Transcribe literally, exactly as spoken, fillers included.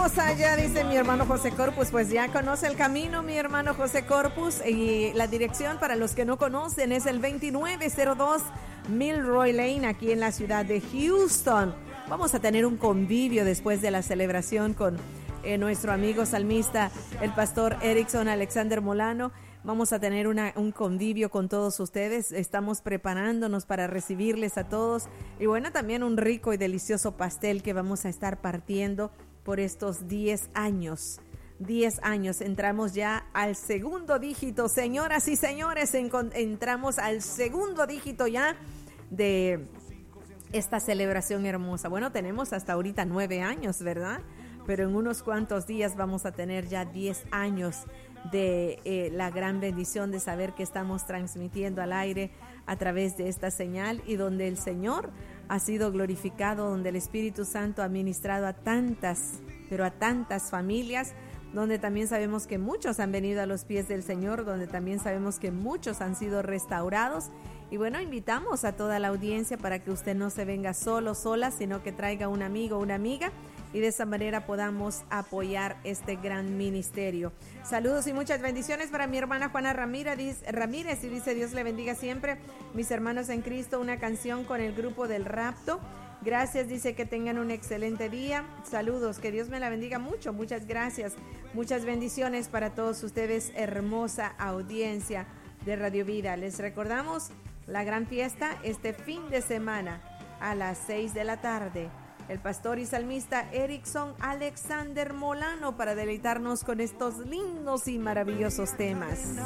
Vamos allá, dice mi hermano José Corpus. Pues ya conoce el camino, mi hermano José Corpus. Y la dirección, para los que no conocen, es el veintinueve cero dos Milroy Lane, aquí en la ciudad de Houston. Vamos a tener un convivio después de la celebración con eh, nuestro amigo salmista, el pastor Erickson Alexander Molano. Vamos a tener una, un convivio con todos ustedes. Estamos preparándonos para recibirles a todos. Y bueno, también un rico y delicioso pastel que vamos a estar partiendo por estos diez años. diez años. Entramos ya al segundo dígito. Señoras y señores, en, entramos al segundo dígito ya de esta celebración hermosa. Bueno, tenemos hasta ahorita nueve años, ¿verdad? Pero en unos cuantos días vamos a tener ya diez años de eh, la gran bendición de saber que estamos transmitiendo al aire a través de esta señal, y donde el Señor ha sido glorificado, donde el Espíritu Santo ha ministrado a tantas, pero a tantas familias, donde también sabemos que muchos han venido a los pies del Señor, donde también sabemos que muchos han sido restaurados. Y bueno, invitamos a toda la audiencia para que usted no se venga solo, sola, sino que traiga un amigo o una amiga, y de esa manera podamos apoyar este gran ministerio. Saludos y muchas bendiciones para mi hermana Juana Ramírez, Ramírez y dice: Dios le bendiga siempre, mis hermanos en Cristo, una canción con el grupo del Rapto. Gracias, dice, que tengan un excelente día. Saludos, que Dios me la bendiga mucho. Muchas gracias, muchas bendiciones para todos ustedes, hermosa audiencia de Radio Vida. Les recordamos la gran fiesta este fin de semana a las seis de la tarde. El pastor y salmista Erickson Alexander Molano, para deleitarnos con estos lindos y maravillosos temas.